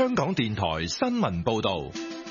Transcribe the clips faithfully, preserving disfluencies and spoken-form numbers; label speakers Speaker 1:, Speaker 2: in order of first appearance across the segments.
Speaker 1: 香港電台新聞報道。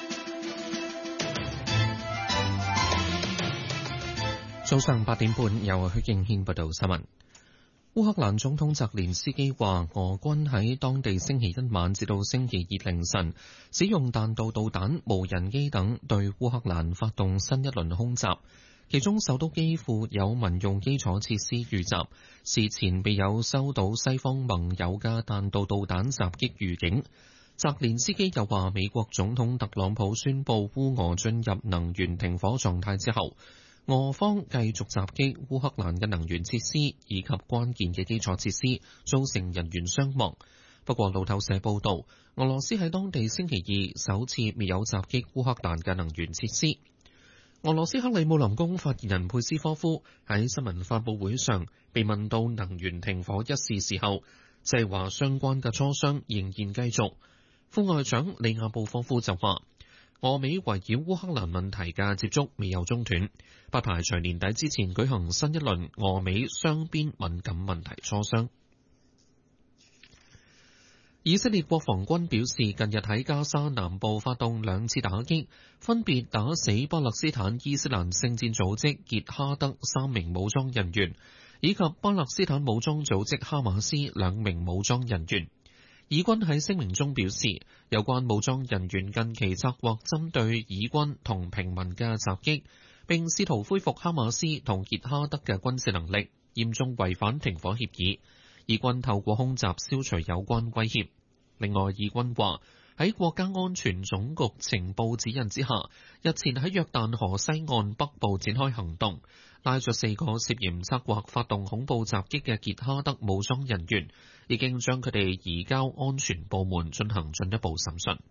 Speaker 2: 早上八點半，由許敬軒報道新聞。烏克蘭總統澤連斯基話，俄軍喺當地星期一晚至到星期二凌晨，使用彈道導彈、無人機等對烏克蘭發動新一輪空襲，其中首都基輔有民用基礎設施遇襲，事前未有收到西方盟友嘅彈道導彈襲擊預警。澤連斯基又話，美國總統特朗普宣布烏俄進入能源停火狀態之後，俄方繼續襲擊烏克蘭嘅能源設施以及關鍵嘅基礎設施，造成人員傷亡。不過路透社報道，俄羅斯喺當地星期二首次未有襲擊烏克蘭嘅能源設施。俄羅斯克里姆林宮發言人佩斯科夫喺新聞發佈會上被問到能源停火一事時候，即係話相關嘅磋商仍然繼續。副外長利亞布科夫就話，俄美圍繞烏克蘭問題嘅接觸未有中斷，不排除年底之前舉行新一輪俄美雙邊敏感問題磋商。以色列國防軍表示，近日喺加沙南部發動兩次打擊，分別打死巴勒斯坦伊斯蘭聖戰組織傑哈德三名武裝人員，以及巴勒斯坦武裝組織哈馬斯兩名武裝人員。以軍喺聲明中表示，有關武裝人員近期策劃針對以軍同平民嘅襲擊，並試圖恢復哈馬斯同傑哈德嘅軍事能力，嚴重違反停火協議。以軍透過空襲消除有關威脅。另外，以軍話喺國家安全總局情報指引之下，日前喺約旦河西岸北部展開行動，拉咗四個涉嫌策劃發動恐怖襲擊嘅傑哈德武裝人員，已經將佢哋移交安全部門進行進一步審訊。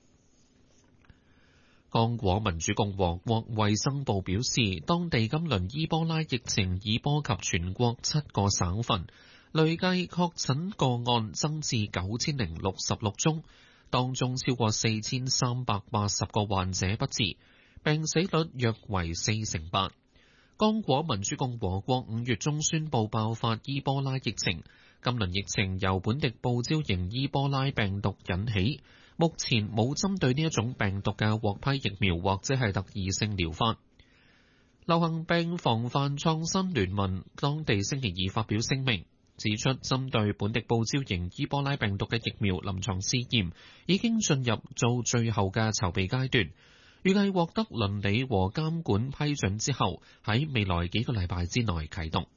Speaker 2: 剛果民主共和國衛生部表示，當地今輪伊波拉疫情已波及全國七個省份，累計確診個案增至九千零六十六宗，當中超過四千三百八十個患者不治，病死率約為四成八。剛果民主共和國五月中宣布爆發伊波拉疫情，今輪疫情由本地報招型伊波拉病毒引起，目前冇針對呢一種病毒嘅獲批疫苗或者係特異性療法。流行病防範創新聯盟當地星期二發表聲明，指出針對本地報招型伊波拉病毒嘅疫苗臨床試驗已經進入做最後嘅籌備階段，預計獲得倫理和監管批准之後，喺未來幾個禮拜之內啟動。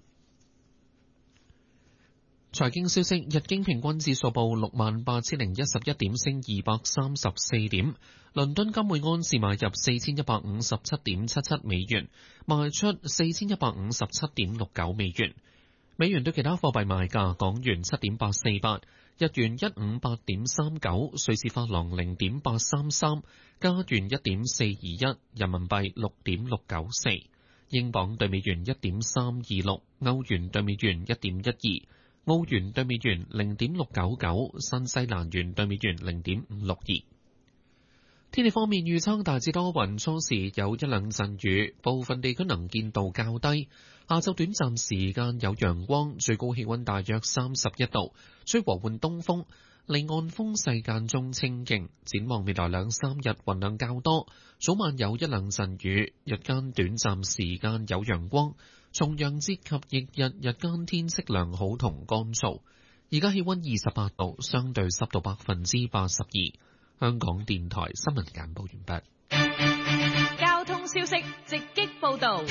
Speaker 2: 財經消息，日經平均指數報六萬八千零一十一點，升二百三十四點。倫敦金每安士買入四千一百五十七點七七美元，賣出四千一百五十七點六九美元。美元對其他貨幣賣價，港元七點八四八，日元一五八點三九，瑞士法郎零點八三三，加元一點四二一，人民幣六點六九四，英鎊對美元一點三二六，歐元對美元一點一二。澳元對美元零點六九九，新西蘭元對美元零點五六二。天氣方面預測大致多雲，初時有一兩陣雨，部分地區能見度較低。下晝短暫時間有陽光，最高氣溫大約三十一度，吹和緩東風，離岸風勢間中清勁。展望未來兩三日雲量較多，早晚有一兩陣雨，日間短暫時間有陽光。重陽節及翌日日間天色良好同乾燥，而家氣溫二十八度，相對濕度百分之八十二。香港電台新聞簡報完畢。
Speaker 3: 交通消息直擊報道。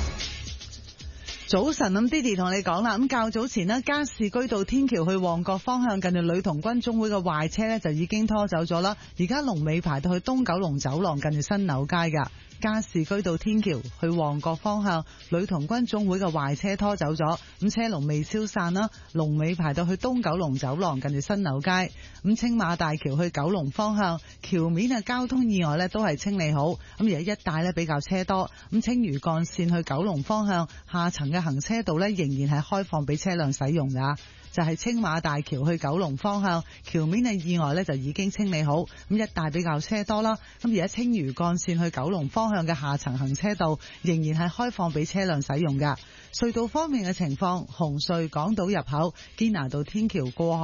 Speaker 4: 早晨，咁 Didi 同你講啦，咁較早前呢，加士居道天橋去旺角方向，近住女童軍總會嘅壞車呢，就已經拖走咗啦，而家龍尾排到去東九龍走廊近住新樓街噶。加士居道天橋去旺角方向，女童軍總會嘅壞車拖走咗，咁車龍未消散啦，龍尾排到去東九龍走廊近住新樓街。咁青馬大橋去九龍方向，橋面嘅交通意外呢都係清理好，咁而家一帶呢比較車多，咁青嶼幹線去九龍方向下層嘅行車道呢仍然係開放俾車輛使用噶。就係青馬大橋去九龍方向，橋面嘅意外呢就已經清理好，咁一帶比較車多啦。咁而家青嶼幹線去九龍方向嘅下層行車道仍然係開放俾車輛使用㗎。隧道方面嘅情況，紅隧港島入口堅拿道天橋過海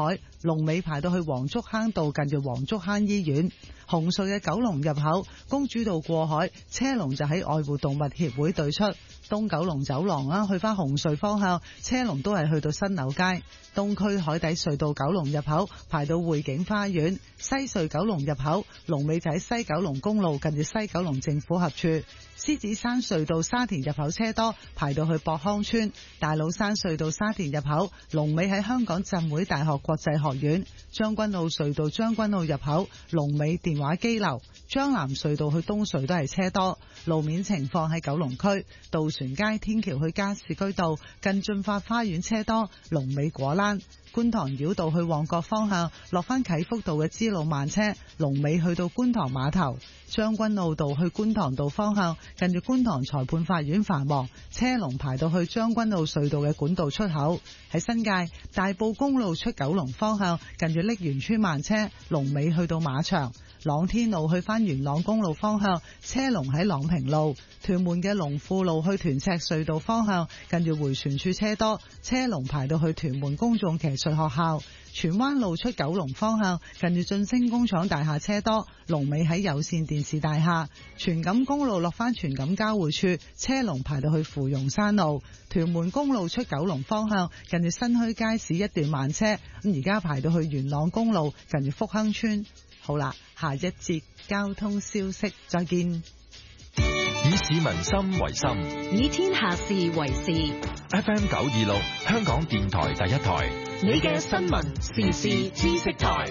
Speaker 4: 龍尾排到去黃竹坑道近住黃竹坑醫院。紅隧嘅九龍入口公主道過海車龍就喺愛護動物協會對出。東九龍走廊啦，去翻紅隧方向車龍都係去到新柳街。東區海底隧道九龍入口排到匯景花園。西隧九龍入口龍尾就喺西九龍公路近住西九龍政府合處。獅子山隧道沙田入口車多排到去博康村。大老山隧道沙田入口龍尾喺香港浸會大學國際學院。將軍澳隧道將軍澳入口龍尾電話機樓。將南隧道去東隧都係車多。路面情況喺九龍區渡船街天橋去加士居道近駿發花園車多，龍尾果欄。觀塘繞道去旺角方向落返啟福道嘅支路慢車，龍尾去到觀塘碼頭。將軍澳道去觀塘道方向近住觀塘裁判法院繁忙，車龍排到去將軍澳隧道嘅管道出口。喺新界大埔公路出九龍方向近住瀝源村慢車，龍尾去到馬場。朗天路去返元朗公路方向車龍喺朗平路。屯門嘅龍富路去屯赤隧道方向近住回旋處車多，車龍排到去屯門公眾騎術學校。荃灣路出九龍方向近住晉升工廠大廈車多，龍尾喺有線電視大廈。荃錦公路落返荃錦交匯處車龍排到去芙蓉山路。屯門公路出九龍方向近住新墟街市一段慢車，咁而家排到去元朗公路近住福亨村。好啦，下一節交通消息再見。
Speaker 1: 以市民心為心，
Speaker 3: 以天下事為事。
Speaker 1: F M 九二六香港電台第一台，
Speaker 3: 你嘅新聞時事知識台。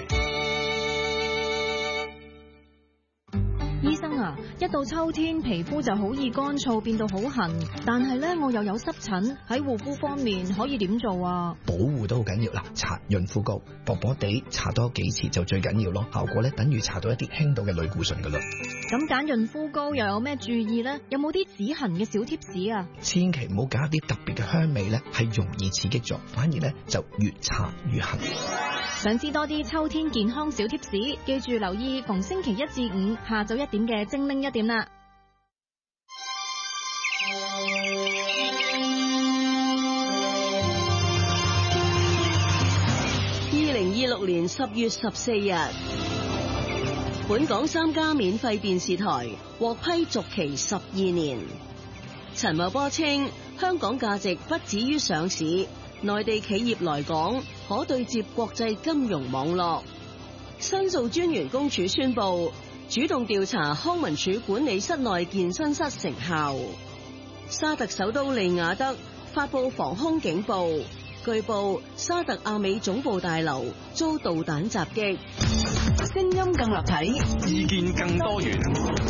Speaker 3: 醫生啊，一到秋天皮膚就好易乾燥變到好痕，但係咧我又有濕疹，喺護膚方面可以點做啊？
Speaker 5: 保護都好緊要啦，搽潤膚膏，薄薄地搽多幾次就最緊要咯，效果咧等於搽到一啲輕度嘅類固醇噶啦。
Speaker 3: 咁揀潤膚膏又有咩注意呢？有冇啲止痕嘅小貼士啊？
Speaker 5: 千祈唔好揀一啲特別嘅香味咧，係容易刺激咗，反而咧就越搽越痕。
Speaker 3: 想知多啲秋天健康小貼士，記住留意逢星期一至五下晝一點嘅精靈一點啦。
Speaker 6: 二零二六年十月十四日，本港三家免費電視台獲批續期十二年。陳茂波稱，香港價值不止於上市。內地企業來港可對接國際金融網絡。申訴專員公署宣布主動調查康文署管理室內健身室成效。沙特首都利雅得發布防空警報，據報沙特阿美總部大樓遭導彈襲擊。聲音更立體，
Speaker 1: 意見更多元。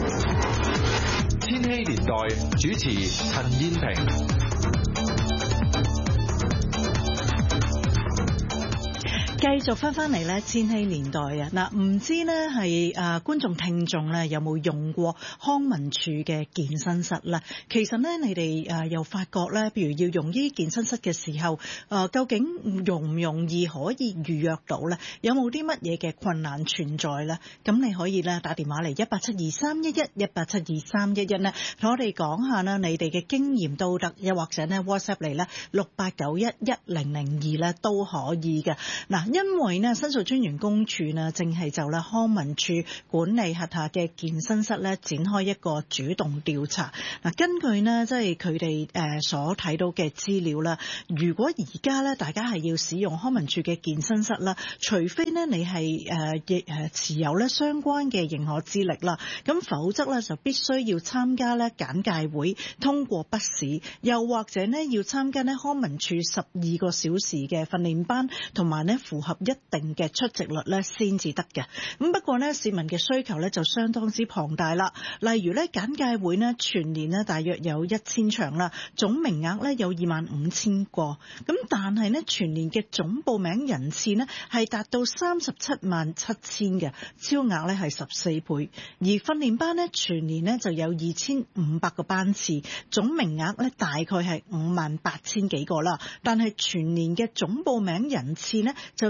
Speaker 1: 千禧年代主持陳燕萍。
Speaker 7: 繼續翻翻嚟咧，千禧年代啊！嗱，唔知呢係誒觀眾聽眾咧有冇用過康文署嘅健身室咧？其實呢，你哋誒又發覺咧，譬如要用呢啲健身室嘅時候，誒究竟容唔容易可以預約到咧？有冇啲乜嘢嘅困難存在咧？咁你可以咧打電話嚟一八七二三一一一八七二三一一咧，同我哋講下啦，你哋嘅經驗都得，又或者咧 WhatsApp 嚟咧六八九一一零零二咧都可以嘅。嗱。因為呢，申訴專員公署呢，正係就咧康文署管理轄下嘅健身室咧展開一個主動調查。嗱，根據呢，即係佢哋誒所睇到嘅資料啦，如果而家咧大家係要使用康文署嘅健身室啦，除非呢你係誒亦誒持有咧相關嘅認可資歷啦，咁否則咧就必須要參加咧簡介會，通過筆試，又或者呢要參加呢康文署十二個小時嘅訓練班，同埋呢符合一定嘅出席率咧先至得嘅。咁不過呢，市民嘅需求咧就相當之龐大啦。例如咧簡介會呢，全年呢大約有一千場啦，總名額咧有二萬五千個。咁但係呢，全年嘅總報名人次呢係達到三十七萬七千嘅，超額咧係十四倍。而訓練班呢，全年呢就有二千五百個班次，總名額咧大概係五萬八千幾個啦。但係全年嘅總報名人次呢，就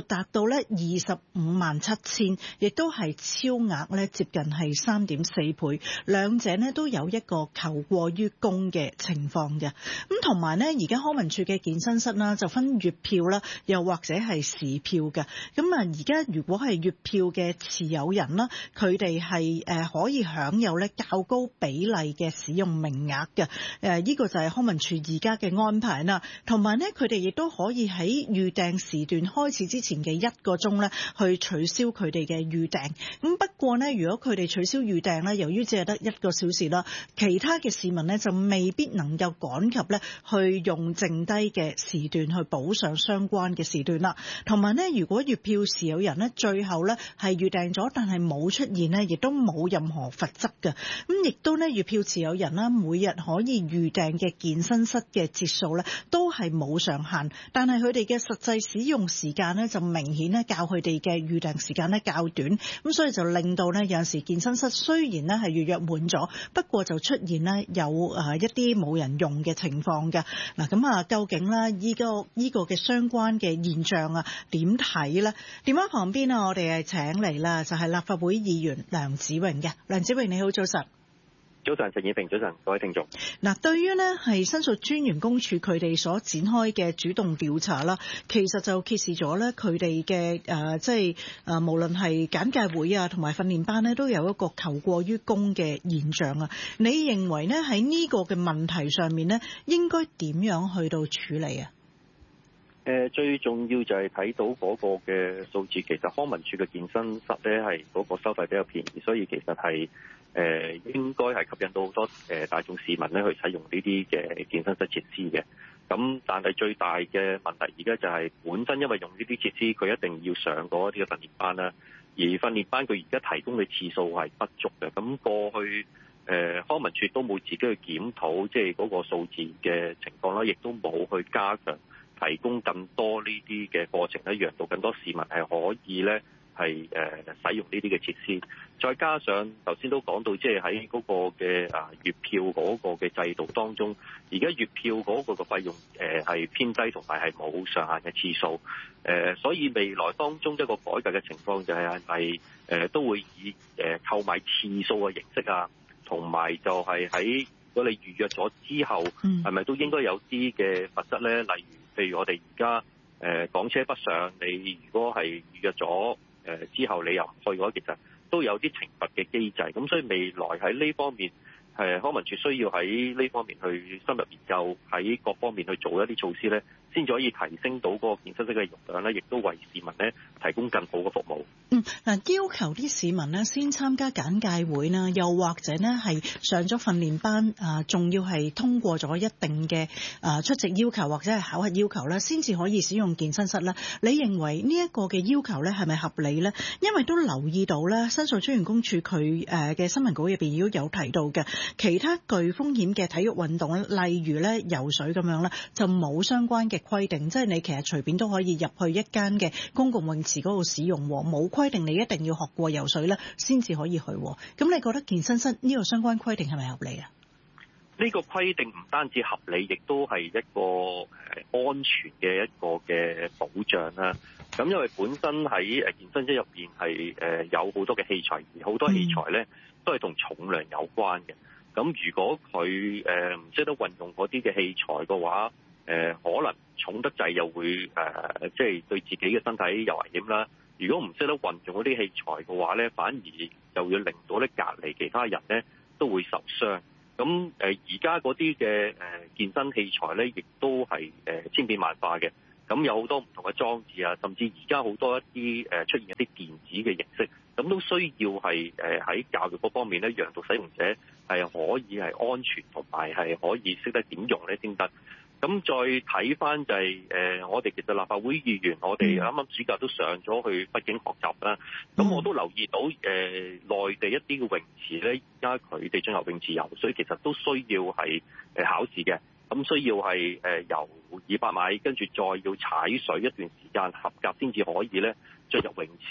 Speaker 7: 就達到咧二十五萬七千，亦都係超額咧，接近係三點四倍。兩者呢都有一個求過於供嘅情況嘅。咁同埋呢，而家康文署嘅健身室啦，就分月票啦，又或者係時票嘅。咁啊，而家如果係月票嘅持有人啦，佢哋係誒可以享有咧較高比例嘅使用名額嘅。誒，呢個就係康文署而家嘅安排啦。同埋呢，佢哋亦都可以喺預訂時段開始之前嘅一個鐘咧，去取消佢哋嘅預訂。咁不過呢，如果佢哋取消預訂咧，由於只係得一個小時啦，其他嘅市民呢就未必能夠趕及咧去用剩低嘅時段去補上相關嘅時段啦。同埋呢，如果月票持有人呢最後呢係預訂咗，但係冇出現呢，亦都冇任何罰則嘅。咁亦都呢，月票持有人啦，每日可以預訂嘅健身室嘅節數呢都係冇上限，但係佢哋嘅實際使用時間呢，就明顯呢較佢哋嘅預訂時間呢較短，咁所以就令到呢，有陣時健身室雖然呢係預約滿咗，不過就出現呢有誒一啲冇人用嘅情況嘅。嗱，咁啊究竟呢依個依個嘅相關嘅現象啊點睇呢？電話旁邊啊，我哋係請嚟啦，就係立法會議員梁子穎嘅。梁子穎你好，早晨。
Speaker 8: 早晨，陳燕萍，早晨，各位聽眾。
Speaker 7: 嗱，對於呢係申訴專員公署佢哋所展開嘅主動調查啦，其實就揭示咗呢佢哋嘅誒，即係誒，無論係簡介會啊，同埋訓練班呢，都有一個求過於供嘅現象啊。你認為呢喺呢個嘅問題上面呢，應該點樣去到處理啊？
Speaker 8: 誒，最重要就係睇到嗰個嘅數字，其實康文署嘅健身室咧係嗰個收費比較便宜，所以其實係誒、呃、應該係吸引到好多誒大眾市民咧去使用呢啲嘅健身室設施嘅。咁但係最大嘅問題而家就係本身因為用呢啲設施，佢一定要上嗰啲嘅訓練班啦，而訓練班佢而家提供嘅次數係不足嘅。咁過去誒、呃、康文署都冇自己去檢討，即係嗰個數字嘅情況啦，亦都冇去加強提供更多呢啲嘅課程咧，讓到更多市民係可以咧係誒使用呢啲嘅設施。再加上頭先都講到，即係喺嗰個嘅啊月票嗰個嘅制度當中，而家月票嗰個嘅費用誒係偏低，同埋係冇上限嘅次數。誒，所以未來當中一個改革嘅情況就係係咪誒都會以誒購買次數嘅形式啊，同埋就係喺如果你預約咗之後，係咪都應該有啲嘅罰則咧？例如譬如我哋而家誒港車北上，你如果係預約咗誒、呃、之後你又唔去嘅話，其實都有啲懲罰嘅機制。咁所以未來喺呢方面，係康文署需要喺呢方面去深入研究，喺各方面去做一啲措施咧，先至可以提升到嗰個健身室嘅容量咧，亦都為市民咧提供更好嘅服務。
Speaker 7: 嗯，嗱，要求啲市民呢先參加簡介會啦，又或者呢係上咗訓練班啊，仲要係通過咗一定嘅啊出席要求或者係考核要求咧，先至可以使用健身室咧。你認為呢一個嘅要求咧係咪合理咧？因為都留意到咧，申訴專員公署佢誒嘅新聞稿入邊都有提到嘅，其他具風險嘅體育運動咧，例如咧游水咁樣咧，就冇相關嘅規定，即係你其實隨便都可以入去一間嘅公共泳池嗰度使用，冇規定你一定要學過游水咧，先至可以去。咁你覺得健身室呢個相關規定係咪合理啊？
Speaker 8: 呢個規定唔單止合理，亦都係一個誒安全嘅一個嘅保障啦。咁因為本身喺誒健身室入邊係誒有好多嘅器材，而好多器材咧都係同重量有關嘅。咁如果佢誒唔識得運用嗰啲嘅器材嘅話，誒、呃、可能重得滯又會誒即係對自己嘅身體有危險啦。如果唔識得運用嗰啲器材嘅話咧，反而就會令到咧隔離其他人咧都會受傷。咁誒而家嗰啲嘅誒健身器材咧，亦都係誒千變萬化嘅。咁有好多唔同嘅裝置啊，甚至而家好多一啲誒出現一啲電子嘅形式，咁都需要係誒喺教育嗰方面咧，讓到使用者係可以係安全同埋係可以識得點用咧先得。咁再睇翻就係、是、誒、呃，我哋其實立法會議員，我哋啱啱暑假都上咗去北京學習啦。咁我都留意到誒、呃，內地一啲嘅泳池咧，而家佢哋進入泳池游水，其實都需要係誒考試嘅。咁需要係誒游二百米，跟住再要踩水一段時間合格先至可以咧進入泳池。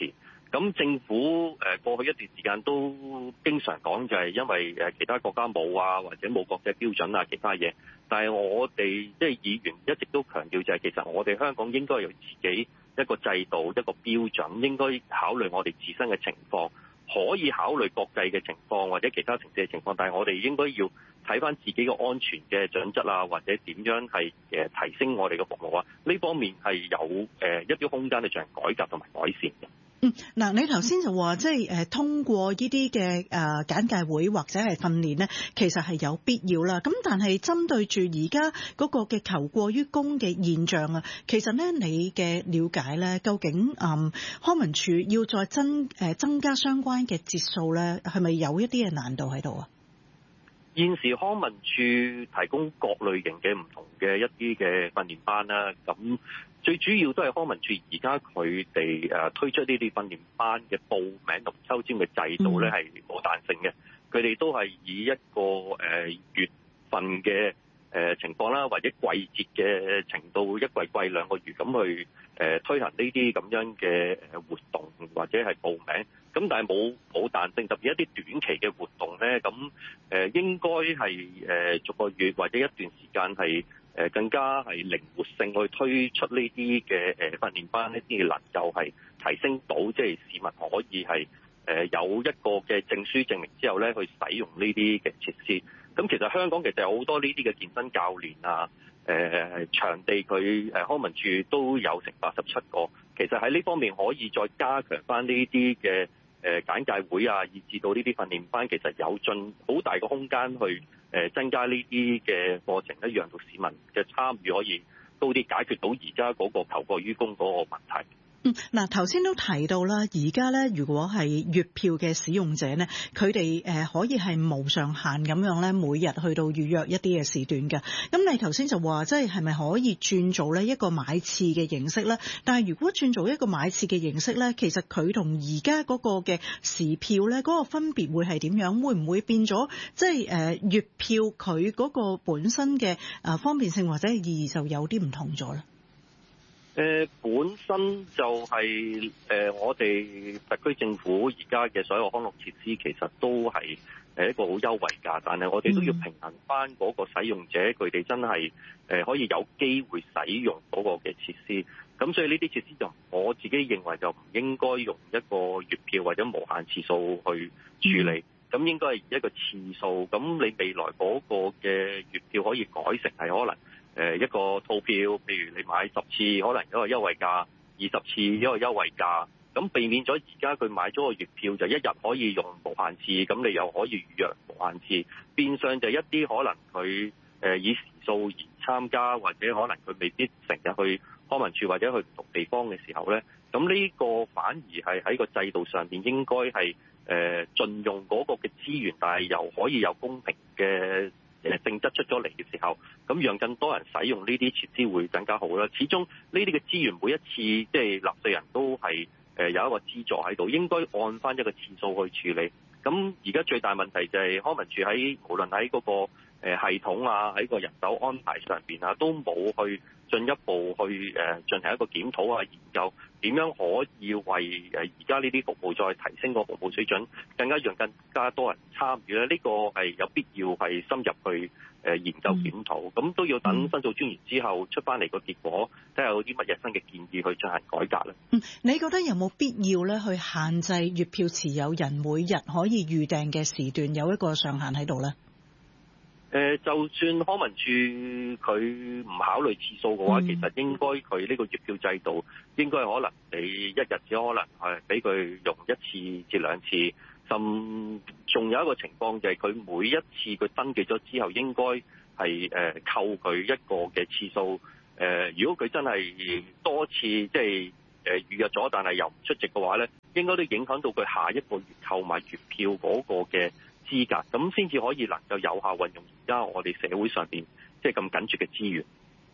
Speaker 8: 咁政府誒過去一段時間都經常講就係因為誒其他國家冇啊，或者冇國際標準啊，其他嘢。但係我哋即係議員一直都強調就係其實我哋香港應該有自己一個制度、一個標準，應該考慮我哋自身嘅情況，可以考慮國際嘅情況或者其他城市嘅情況，但係我哋應該要睇翻自己嘅安全嘅準則啊，或者點樣係誒提升我哋嘅服務啊，呢方面係有誒一啲空間去進行改革同埋改善嘅。
Speaker 7: 嗯，嗱，你頭先就話即係誒通過呢啲嘅誒簡介會或者係訓練呢，其實係有必要啦。咁但係針對住而家嗰個嘅求過於供嘅現象啊，其實呢，你嘅了解呢，究竟誒康文署要再增誒增加相關嘅節數呢，係咪有一啲嘅難度喺度啊？
Speaker 8: 現時康文署提供各類型嘅唔同嘅一啲嘅訓練班啦，咁最主要都係康文署而家佢哋誒推出呢啲訓練班嘅報名同抽籤嘅制度咧係冇彈性嘅，佢哋都係以一個誒月份嘅誒情況啦，或者季節嘅程度，一季季兩個月咁去誒推行呢啲咁樣嘅誒活動或者係報名。咁但係冇冇彈性，特別一啲短期嘅活動咧，咁誒應該係誒逐個月或者一段時間係誒更加係靈活性去推出呢啲嘅誒訓練班，呢啲能夠係提升到即係市民可以係誒有一個嘅證書證明之後咧，去使用呢啲嘅設施。咁其實香港其實有好多呢啲嘅健身教練啊，誒場地佢誒康文署都有成八十七個，其實喺呢方面可以再加強翻呢啲嘅誒簡介會啊，以至到呢啲訓練班，其實有進好大個空間去誒增加呢啲嘅課程咧，讓到市民嘅參與可以高啲，解決到而家嗰個求過於供嗰個問題。
Speaker 7: 嗯，嗱，頭先都提到啦，而家咧，如果係月票嘅使用者咧，佢哋誒可以係無上限咁樣咧，每日去到預約一啲嘅時段嘅。咁你頭先就話，即係係咪可以轉做咧一個買次嘅形式咧？但係如果轉做一個買次嘅形式咧，其實佢同而家嗰個嘅時票咧，嗰個分別會係點樣？會唔會變咗？即係誒月票佢嗰個本身嘅誒方便性或者意義就有啲唔同咗咧？
Speaker 8: 誒、呃、本身就係、是、誒、呃、我哋特區政府而家嘅所有康樂設施其實都係誒一個好優惠價，但係我哋都要平衡翻嗰個使用者，佢哋真係誒、呃、可以有機會使用嗰個嘅設施。咁所以呢啲設施就我自己認為就唔應該用一個月票或者無限次數去處理，咁應該係一個次數。咁你未來嗰個嘅月票可以改成係可能誒一個套票，譬如你買十次可能一個優惠價，二十次一個優惠價，咁避免咗而家佢買咗個月票就一日可以用無限次，咁你又可以預約無限次，變相就一啲可能佢誒以時數而參加，或者可能佢未必成日去康文署或者去唔同地方嘅時候咧，咁呢個反而係喺個制度上邊應該係誒盡用嗰個嘅資源，但係又可以有公平嘅誒性質出咗嚟嘅時候，咁讓更多人使用呢啲設施會更加好啦。始終呢啲嘅資源每一次即係納稅人都係誒有一個資助喺度，應該按翻一個次數去處理。咁而家最大問題就係康文署喺無論喺嗰個誒系統啊，喺個人手安排上邊啊，都冇去進一步去誒進行一個檢討啊，研究點樣可以為誒而家呢啲服務再提升個服務水準，更加讓更加多人參與咧。呢個係有必要係深入去誒研究檢討，咁、嗯、都要等申訴專員之後出翻嚟個結果，睇下有啲乜嘢新嘅建議去進行改革咧。
Speaker 7: 嗯，你覺得有冇必要咧去限制月票持有人每日可以預訂嘅時段有一個上限喺度咧？
Speaker 8: 誒、呃，就算康文署佢唔考慮次數嘅話，嗯、其實應該佢呢個月票制度應該可能你一日只可能係俾佢用一次至兩次，甚仲有一個情況就係佢每一次佢登記咗之後，應該係誒、呃、扣佢一個嘅次數。誒、呃，如果佢真係多次即係誒預約咗，但係又唔出席嘅話咧，應該都影響到佢下一個月購買月票嗰個嘅資格，咁先至可以能夠有效運用而家我哋社會上邊即係咁緊絀嘅資源。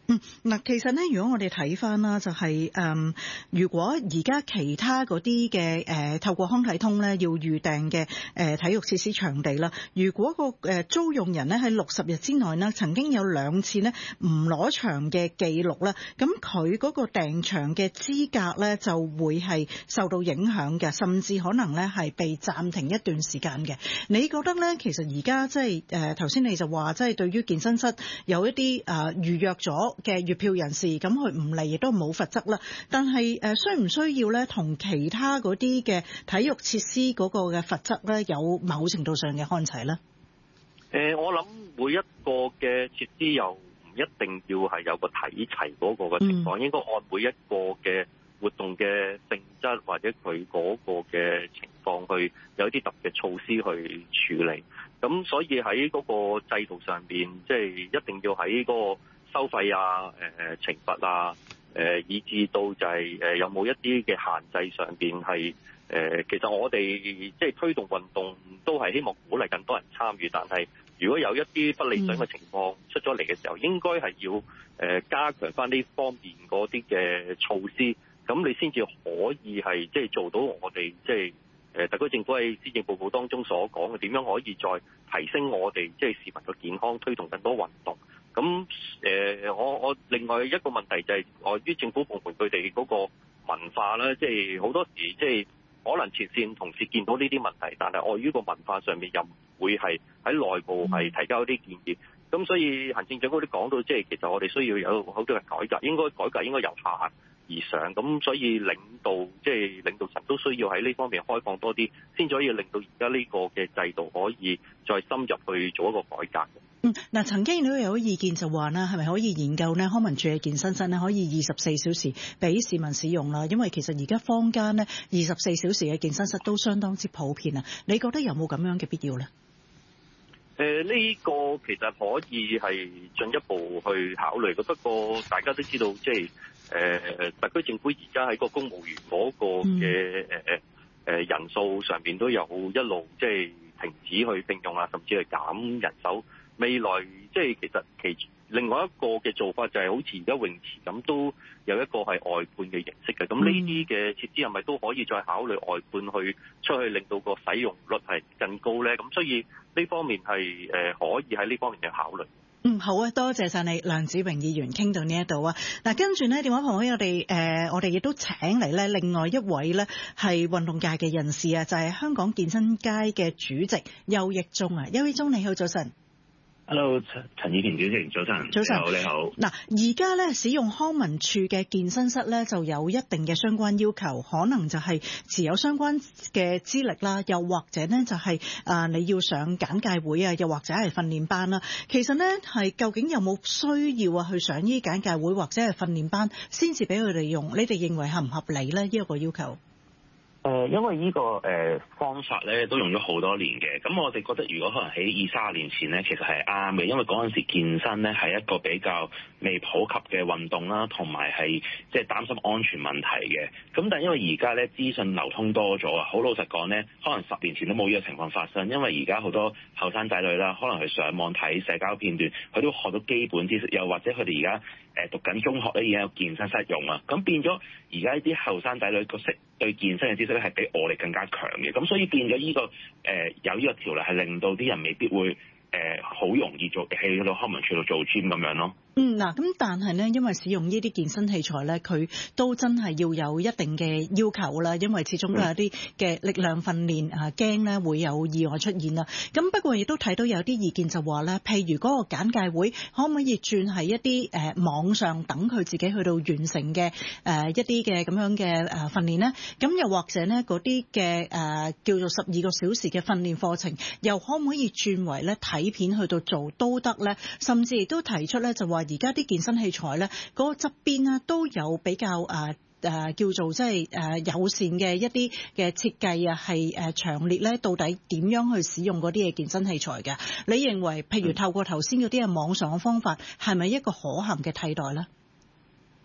Speaker 7: 嗯，嗱，其實咧，如果我哋睇翻啦，就係、是、誒、嗯，如果而家其他嗰啲嘅誒透過康體通咧要預訂嘅誒體育設施場地啦，如果個誒租用人咧喺六十日之內呢曾經有兩次呢唔攞場嘅記錄咧，咁佢嗰個訂場嘅資格咧就會係受到影響嘅，甚至可能咧係被暫停一段時間嘅。你覺得咧，其實而家即係誒頭先你就話，即係對於健身室有一啲誒、呃、預約咗嘅月票人士，咁佢唔嚟亦都冇罰則啦。但係誒需唔需要咧，同其他嗰啲嘅體育設施嗰個嘅罰則咧，有某程度上嘅看齊咧？
Speaker 8: 誒、呃，我諗每一個嘅設施又唔一定要係有個睇齊嗰個嘅情況，嗯、應該按每一個嘅活動嘅性質或者佢嗰個嘅情況去有啲特別嘅措施去處理。咁所以喺嗰個制度上邊，即係一定要喺嗰個收費啊、誒、呃、懲罰啊、誒、呃、以至到就係誒有冇一啲嘅限制上邊係誒，其實我哋即係推動運動都係希望鼓勵更多人參與，但係如果有一啲不理想嘅情況出咗嚟嘅時候，應該係要誒加強翻呢方面嗰啲嘅措施，咁你先至可以係即係做到我哋即係誒特區政府喺施政報告當中所講嘅點樣可以再提升我哋即係市民嘅健康，推動更多運動。咁誒、呃，我我另外一個問題就係礙於政府部門佢哋嗰個文化啦，即係好多時即係可能前線同事見到呢啲問題，但係礙於個文化上面又唔會係喺內部係提交一啲建議。咁所以行政長官都講到，即係其實我哋需要有好多嘅改革，應該改革應該由下而上。咁所以領導即係領導層都需要喺呢方面開放多啲，先至可以令到而家呢個嘅制度可以再深入去做一個改革。
Speaker 7: 嗯，嗱，曾經都有意見就話啦，係咪可以研究呢？康文署嘅健身室呢可以二十四小時俾市民使用啦，因為其實而家坊間呢二十四小時嘅健身室都相當之普遍啊。你覺得有冇咁樣嘅必要呢？
Speaker 8: 誒、呃，呢、這個其實可以係進一步去考慮嘅，不過大家都知道，即係誒特區政府而家喺個公務員嗰個嘅誒誒誒人數上邊都有一路即係停止去聘用啊，甚至係減人手。未來即係其實其另外一個嘅做法就係好似而家泳池咁，都有一個係外判嘅形式嘅。咁呢啲嘅設施係咪都可以再考慮外判去出去，令到個使用率係更高咧？咁所以呢方面係誒、呃、可以喺呢方面嘅考慮。
Speaker 7: 嗯，好啊，多謝晒你，梁子榮議員傾到呢一度啊。嗱，跟住呢電話旁邊我哋誒、呃，我哋亦都請嚟咧另外一位呢係運動界嘅人士啊，就係、是、香港健身界嘅主席邱益忠啊。邱益忠你好，早晨。
Speaker 9: Hello， 陳陳以平主席，早晨。早晨，你好，你好。嗱，
Speaker 7: 而家咧使用康文署嘅健身室咧，就有一定嘅相關要求，可能就係持有相關嘅資歷啦，又或者呢就係、是、啊、呃、你要上簡介會啊，又或者係訓練班啦。其實呢係究竟有冇需要啊去上呢啲簡介會或者係訓練班，先至俾佢哋用？你哋認為合唔合理咧？呢、這、一個要求？
Speaker 9: 誒，因為呢個誒方法咧都用咗好多年嘅，咁我哋覺得如果可能喺二三十年前咧，其實係啱嘅，因為嗰陣時健身咧係一個比較未普及嘅運動啦，同埋係即係擔心安全問題嘅。咁但係因為而家咧資訊流通多咗啊，好老實講咧，可能十年前都冇呢個情況發生，因為而家好多後生仔女啦，可能係上網睇社交片段，佢都學到基本知識，又或者佢哋而家誒讀緊中學咧已經有健身室用啊，咁變咗而家啲後生仔女個識對健身嘅知識咧係比我哋更加強嘅，咁所以變咗呢、這個誒、呃、有呢個條例係令到啲人未必會誒好、呃、容易做喺到康文署度做 gym 咁樣咯。
Speaker 7: 嗯，嗱，咁但係咧，因為使用呢啲健身器材咧，佢都真係要有一定嘅要求啦，因為始終都有啲嘅力量訓練啊，驚咧會有意外出現啦。咁不過亦都睇到有啲意見就話咧，譬如嗰個簡介會可唔可以轉係一啲誒、呃、網上等佢自己去到完成嘅誒、呃、一啲嘅咁樣嘅誒訓練咧？咁又或者咧嗰啲嘅誒叫做十二個小時嘅訓練課程，又可唔可以轉為咧睇片去到做都得咧？甚至亦都提出咧就話。而家啲健身器材咧，嗰個側邊咧都有比較誒誒叫做即係誒友善嘅一啲嘅設計啊，係誒詳列咧到底點樣去使用嗰啲嘅健身器材嘅？你認為譬如透過頭先嗰啲嘅網上嘅方法，係咪一個可行嘅替代咧？
Speaker 9: 誒、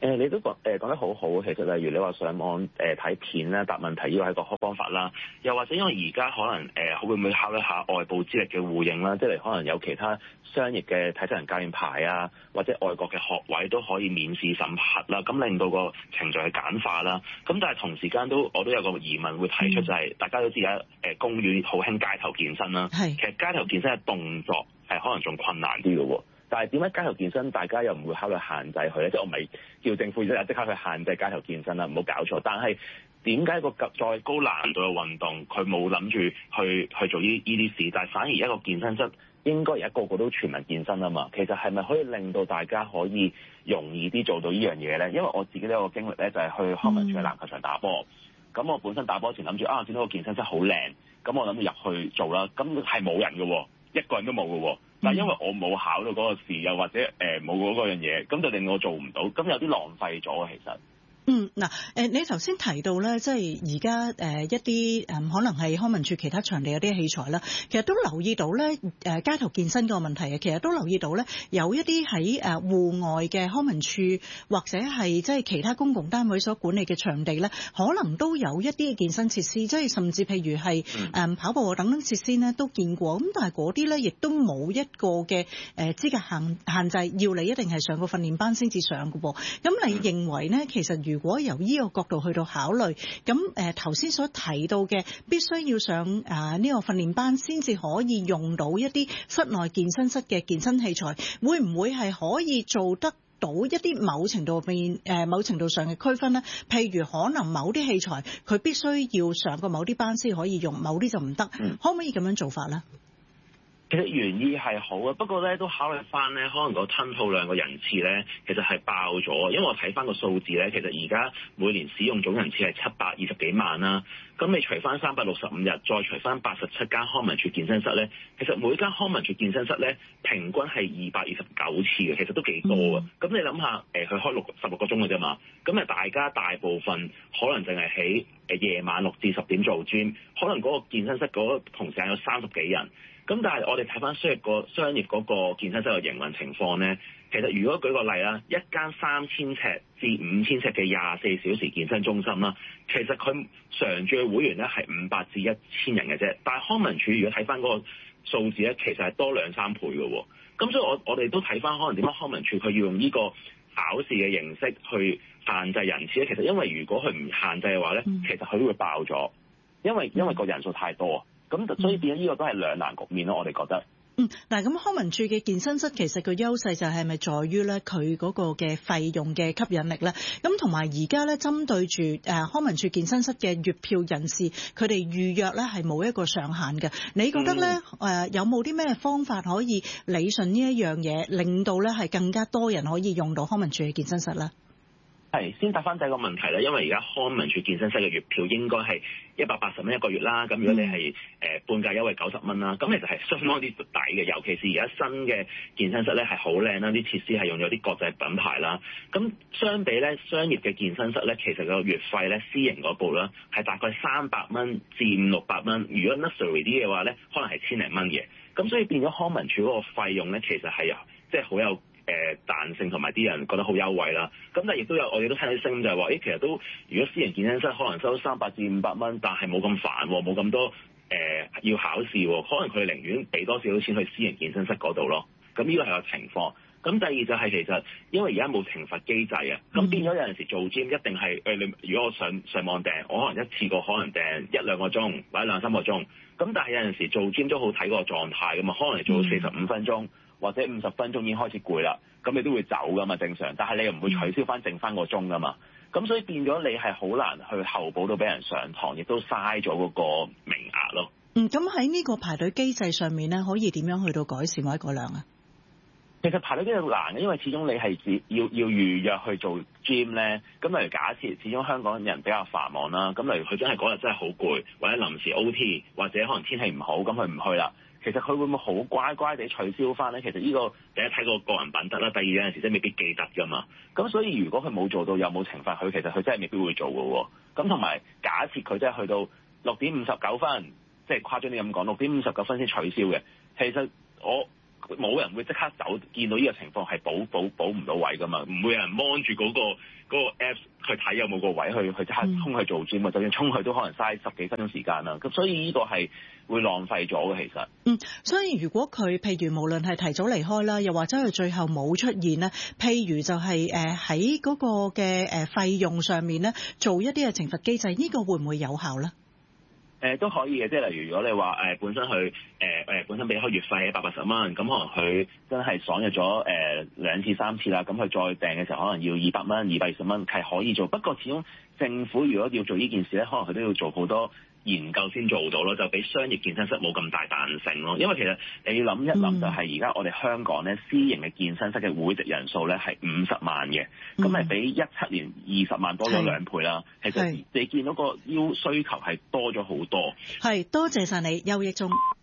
Speaker 9: 誒，你都講誒講得好好，其實例如你話上網誒睇片咧答問題，呢個係一個好方法啦。又或者因為而家可能誒會唔會考慮下外部資歷嘅互認啦，即係可能有其他商業嘅體適能教練牌啊，或者外國嘅學位都可以免試審核啦，咁令到個程序係簡化啦。咁但係同時間都我都有個疑問會提出，就係、是嗯、大家都知而家誒公園好興街頭健身啦，其實街頭健身嘅動作係可能仲困難啲嘅喎。但係點解街頭健身大家又唔會考慮限制佢咧？即係我唔係叫政府即刻去限制街頭健身啦，唔好搞錯。但係點解個再高難度嘅運動佢冇諗住去去做呢呢啲事，但係反而一個健身室應該而家個個都全民健身啊嘛？其實係咪可以令到大家可以容易啲做到呢樣嘢咧？因為我自己都有個經歷咧，就係去康文署嘅籃球場打波。咁、嗯、我本身打波前諗住啊，見到個健身室好靚，咁我諗住入去做啦。咁係冇人嘅喎，一個人都冇嘅喎。但係因為我冇考到嗰個試，又或者誒冇嗰樣嘢，咁就令我做唔到，咁有啲浪費咗其實。
Speaker 7: 嗯，嗱，誒，你頭先提到咧，即係而家誒一啲誒可能係康文署其他場地有啲器材啦，其實都留意到咧，誒街頭健身個問題啊，其實都留意到咧，有一啲喺誒戶外嘅康文署或者係即係其他公共單位所管理嘅場地咧，可能都有一啲嘅健身設施，即係甚至譬如係誒跑步等等設施咧都見過，咁但係嗰啲咧亦都冇一個嘅誒資格限限制，要你一定係上個訓練班先至上嘅噃。咁你認為咧，其實如果由呢個角度去到考慮，咁誒頭先所提到嘅必須要上誒呢個訓練班先至可以用到一啲室內健身室嘅健身器材，會唔會係可以做得到一啲某程度邊誒某程度上嘅區分呢？譬如可能某啲器材佢必須要上過某啲班先可以用，某啲就唔得，嗯、可唔可以咁樣做法呢？
Speaker 9: 其實原意係好嘅，不過咧都考慮翻咧，可能個吞吐量個人次咧，其實係爆咗。因為我睇翻個數字咧，其實而家每年使用總人次係七百二十幾萬啦。咁你除翻三百六十五日，再除翻八十七間康文署健身室咧，其實每間康文署健身室咧，平均係二百二十九次嘅，其實都幾多嘅。咁、嗯、你諗下，誒佢開六十六個鐘嘅啫嘛，咁啊大家大部分可能淨係喺誒夜晚六至十點做 gym， 可能嗰個健身室嗰個同時間有三十幾人。咁但係我哋睇翻商業個商業嗰個健身室嘅營運情況咧，其實如果舉個例啦，一間三千尺至五千尺嘅廿四小時健身中心啦，其實佢常駐嘅會員咧係五百至一千人嘅啫。但係康文署如果睇翻嗰個數字咧，其實係多兩三倍嘅喎。咁所以我我哋都睇翻可能點解康文署佢要用呢個考試嘅形式去限制人次咧？其實因為如果佢唔限制嘅話咧，其實佢都會爆咗，因為因為個人數太多。咁所以變咗呢個都係兩難局面咯，我哋覺得。
Speaker 7: 嗯，嗱，咁康文署嘅健身室其實個優勢就係咪在於咧佢嗰個嘅費用嘅吸引力咧？咁同埋而家咧針對住誒康文署健身室嘅月票人士，佢哋預約咧係冇一個上限嘅。你覺得咧誒、嗯呃、有冇啲咩方法可以理順呢一樣嘢，令到咧係更加多人可以用到康文署嘅健身室咧？
Speaker 9: 係，先答翻第一個問題啦，因為而家康文署健身室嘅月票應該係一百八十蚊一個月啦，咁如果你係誒半價優惠九十蚊啦，咁其實係相當之抵嘅，尤其是而家新嘅健身室咧係好靚啦，啲設施係用咗啲國際品牌啦，咁相比咧商業嘅健身室咧，其實個月費咧私營嗰部啦係大概三百蚊至五六百蚊，如果 luxury 啲嘅話咧，可能係千零蚊嘅，咁所以變咗康文署嗰個費用咧，其實係即係好有誒彈性，同埋啲人覺得好優惠啦。咁但係亦都有，我哋都聽到聲就係話，誒其實都如果私人健身室可能收三百至五百蚊，但係冇咁煩，冇咁多誒、呃、要考試，可能佢哋寧願俾多少少錢去私人健身室嗰度咯。咁呢個係個情況。咁第二就係其實因為而家冇懲罰機制啊，咁變咗有陣時做 gym 一定係誒你如果我上上網訂，我可能一次過可能訂一兩個鐘或者兩三個鐘。咁但係有陣時做 gym 都好睇個狀態噶嘛，可能你做到四十五分鐘。或者五十分鐘已經開始攰啦，咁你都會走噶嘛，正常。但係你又唔會取消翻剩翻個鐘噶嘛，咁所以變咗你係好難去候補到俾人上堂，亦都嘥咗嗰個名額咯。
Speaker 7: 嗯，咁喺呢個排隊機制上面咧，可以點樣去到改善或者改良啊？
Speaker 9: 其實排隊機制難嘅，因為始終你係只要要預約去做 gym 咧。咁例如假設始終香港人比較繁忙啦，咁例如佢真係嗰日真係好攰，或者臨時 O T， 或者可能天氣唔好，咁佢唔去啦。其實佢會唔會好乖乖地取消翻咧？其實呢個第一睇個個人品德啦，第二有陣時真係未必記得噶嘛。咁所以如果佢冇做到，有冇懲罰佢？其實佢真係未必會做嘅喎。咁同埋假設佢真係去到六點五十九分，即係誇張啲咁講，六點五十九分先取消嘅。其實我冇人會即刻走，見到呢個情況係補補補唔到位㗎嘛，唔會有人望住嗰個嗰個 Apps 去睇有冇個位去去即刻衝去做 gym 啊，就算衝去都可能嘥十幾分鐘時間啦。咁所以呢個係會浪費咗嘅，其實。
Speaker 7: 嗯，所以如果佢譬如無論係提早離開啦，又或者佢最後冇出現咧，譬如就係誒喺嗰個嘅誒費用上面咧，做一啲嘅懲罰機制，呢、呢個會唔會有效咧？
Speaker 9: 誒、呃、都可以嘅，即係例如如果你話誒、呃、本身佢誒誒本身俾開月費一百八十蚊，咁可能佢真係爽約咗誒兩次三次啦，咁佢再訂嘅時候可能要二百蚊、二百二十蚊係可以做，不過始終政府如果要做呢件事咧，可能佢都要做好多研究先做到咯，就比商業健身室冇咁大彈性咯。因為其實你要諗一諗，就係而家我哋香港咧私營嘅健身室嘅會籍人數咧係五十萬嘅，咁係、嗯、比一七年二十萬多咗兩倍啦。其實你見到個要需求係多咗好多。
Speaker 7: 係，多謝晒你，邱益忠。